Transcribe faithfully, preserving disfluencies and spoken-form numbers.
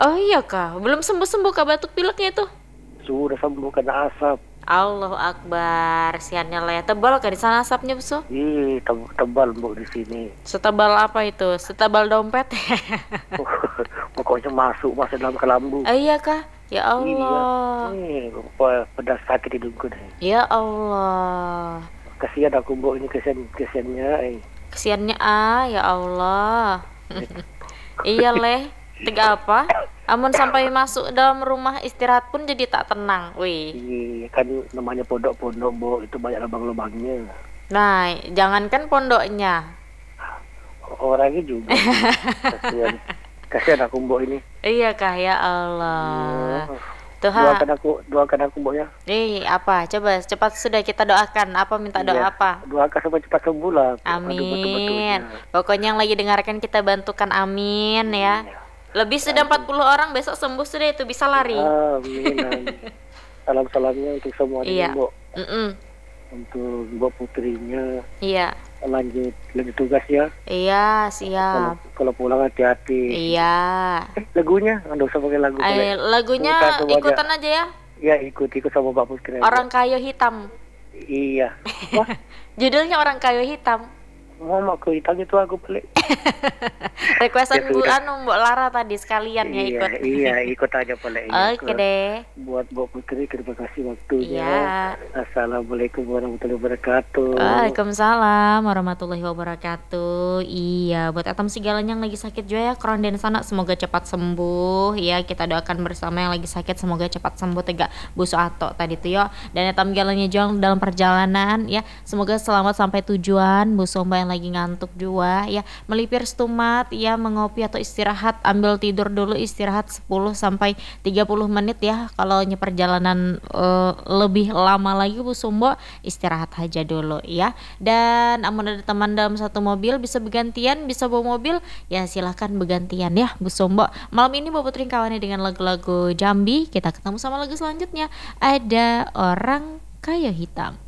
Oh iya kah? Belum sembuh-sembuh kah batuk pileknya itu? Sudah sembuh kena asap. Allahu Akbar. Siannya lah ya. Tebal kah di sana asapnya, Buso? Ih, te- tebal mbok di sini. Setebal apa itu? Setebal dompet? Pokoknya masuk masuk dalam kelambu. Oh iya kah? Ya Iya. Allah. Nih, pe- pedas sakit hidungku deh. Ya Allah. Kasihan aku mbok ini kesian kesiannya. Eh. Kesiannya ah, ya Allah. Iya leh. Tiga apa? Amun sampai masuk dalam rumah istirahat pun jadi tak tenang. Wih. Iya, kan namanya pondok-pondok mbok itu banyak lubang-lubangnya. Nah, jangankan pondoknya. Orangnya juga. Kasihan. Kasihan aku mbok ini. Iya kah ya Allah. Iya. Tuh ha. Doakan aku, doakan aku mbok ya. Eh, apa? Coba cepat sudah kita doakan. Apa minta doa Iya. apa? Doakan supaya cepat sembuh lah. Aduh, betul-betulnya. Amin. Pokoknya yang lagi dengarkan kita bantukan amin ya. Iya. Lebih sudah empat puluh orang besok sembuh sudah itu bisa lari. Amin. Amin. Salam-salamnya untuk semuanya Iya. mbok. Mm-mm. Untuk mbok putrinya Iya. lanjut lanjut tugas ya. Iya, Kalau siap. kalau pulang hati-hati. Iya. Eh, lagunya nggak usah pakai lagu. Eh, boleh. lagunya Kita coba aja. ikutan aja ya. Ya ikut ikut sama Mbak Putri. Orang kayu hitam. Iya. Wah, Judulnya Orang Kayu Hitam. mau aku hitam itu aku pelik. Requestan Ya Bu sudah. anu Mbok Lara tadi sekalian ya Iya, ikut. iya, ikut aja boleh. Iya, Oke ikut. deh. Buat Mbak Putri terima kasih waktunya. Iya. Assalamualaikum warahmatullahi wabarakatuh. Waalaikumsalam warahmatullahi wabarakatuh. Iya, buat Atam segalanya yang lagi sakit juga ya, kronden sana semoga cepat sembuh ya. Kita doakan bersama yang lagi sakit semoga cepat sembuh tegak Bu Suato tadi tuh ya. Dan Atam galanya juga dalam perjalanan ya, semoga selamat sampai tujuan. Bu Somba yang lagi ngantuk juga ya, melipir stumat ya, mengopi atau istirahat, ambil tidur dulu istirahat sepuluh sampai tiga puluh menit ya. Kalau perjalanan uh, lebih lama lagi Bu Sumbo istirahat aja dulu ya. Dan amun ada teman dalam satu mobil bisa bergantian, bisa bawa mobil ya silahkan bergantian ya Bu Sumbo. Malam ini Bapak Putri kawannya dengan lagu-lagu Jambi. Kita ketemu sama lagu selanjutnya, ada Orang Kayu Hitam.